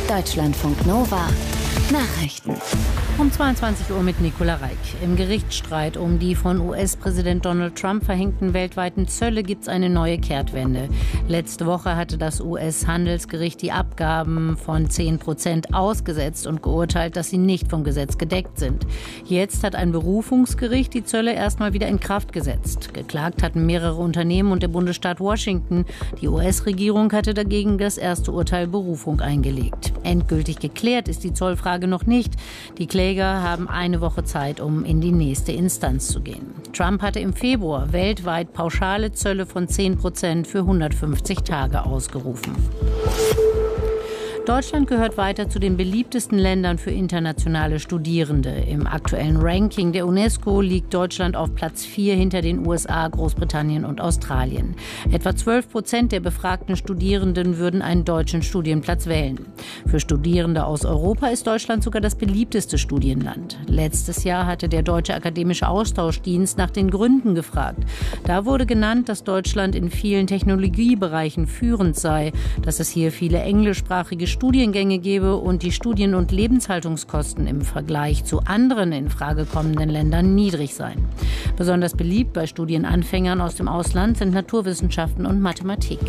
Deutschlandfunk Nova Nachrichten. Um 22 Uhr mit Nicola Reik. Im Gerichtsstreit um die von US-Präsident Donald Trump verhängten weltweiten Zölle gibt es eine neue Kehrtwende. Letzte Woche hatte das US-Handelsgericht die Abgaben von 10% ausgesetzt und geurteilt, dass sie nicht vom Gesetz gedeckt sind. Jetzt hat ein Berufungsgericht die Zölle erstmal wieder in Kraft gesetzt. Geklagt hatten mehrere Unternehmen und der Bundesstaat Washington. Die US-Regierung hatte dagegen das erste Urteil Berufung eingelegt. Endgültig geklärt ist die Zollfrage noch nicht. Die Kläger haben eine Woche Zeit, um in die nächste Instanz zu gehen. Trump hatte im Februar weltweit pauschale Zölle von 10% für 150 Tage ausgerufen. Deutschland gehört weiter zu den beliebtesten Ländern für internationale Studierende. Im aktuellen Ranking der UNESCO liegt Deutschland auf Platz 4 hinter den USA, Großbritannien und Australien. Etwa 12% der befragten Studierenden würden einen deutschen Studienplatz wählen. Für Studierende aus Europa ist Deutschland sogar das beliebteste Studienland. Letztes Jahr hatte der Deutsche Akademische Austauschdienst nach den Gründen gefragt. Da wurde genannt, dass Deutschland in vielen Technologiebereichen führend sei, dass es hier viele englischsprachige Studiengänge gebe und die Studien- und Lebenshaltungskosten im Vergleich zu anderen in Frage kommenden Ländern niedrig seien. Besonders beliebt bei Studienanfängern aus dem Ausland sind Naturwissenschaften und Mathematik.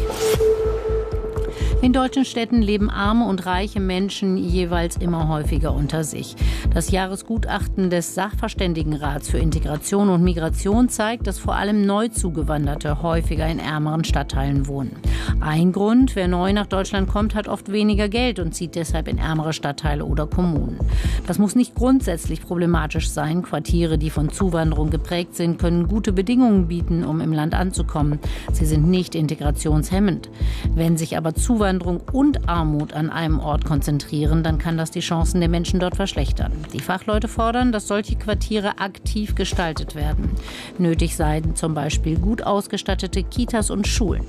In deutschen Städten leben arme und reiche Menschen jeweils immer häufiger unter sich. Das Jahresgutachten des Sachverständigenrats für Integration und Migration zeigt, dass vor allem Neuzugewanderte häufiger in ärmeren Stadtteilen wohnen. Ein Grund: wer neu nach Deutschland kommt, hat oft weniger Geld und zieht deshalb in ärmere Stadtteile oder Kommunen. Das muss nicht grundsätzlich problematisch sein. Quartiere, die von Zuwanderung geprägt sind, können gute Bedingungen bieten, um im Land anzukommen. Sie sind nicht integrationshemmend. Wenn sich aber Zuwanderung und Armut an einem Ort konzentrieren, dann kann das die Chancen der Menschen dort verschlechtern. Die Fachleute fordern, dass solche Quartiere aktiv gestaltet werden. Nötig seien zum Beispiel gut ausgestattete Kitas und Schulen.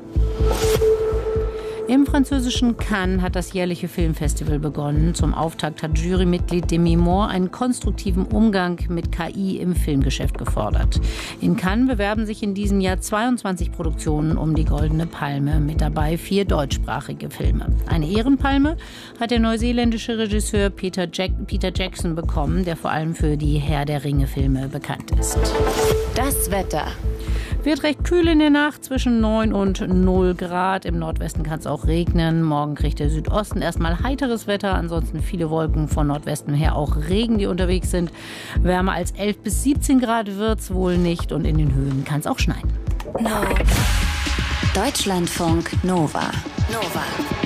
Im französischen Cannes hat das jährliche Filmfestival begonnen. Zum Auftakt hat Jurymitglied Demi Moore einen konstruktiven Umgang mit KI im Filmgeschäft gefordert. In Cannes bewerben sich in diesem Jahr 22 Produktionen um die Goldene Palme, mit dabei 4 deutschsprachige Filme. Eine Ehrenpalme hat der neuseeländische Regisseur Peter Jackson bekommen, der vor allem für die Herr der Ringe-Filme bekannt ist. Das Wetter. Wird recht kühl in der Nacht, zwischen 9 und 0 Grad. Im Nordwesten kann es auch regnen. Morgen kriegt der Südosten erstmal heiteres Wetter. Ansonsten viele Wolken, von Nordwesten her auch Regen, die unterwegs sind. Wärmer als 11 bis 17 Grad wird es wohl nicht. Und in den Höhen kann es auch schneien. Deutschlandfunk Nova.